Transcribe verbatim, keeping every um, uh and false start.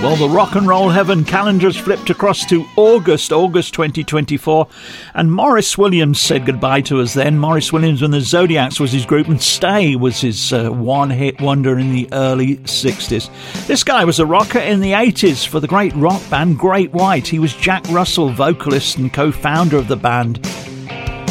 Well, the rock and roll heaven calendar's flipped across to August, August twenty twenty-four, and Maurice Williams said goodbye to us then. Maurice Williams and the Zodiacs was his group, and Stay was his uh, one-hit wonder in the early sixties. This guy was a rocker in the eighties for the great rock band Great White. He was Jack Russell, vocalist and co-founder of the band.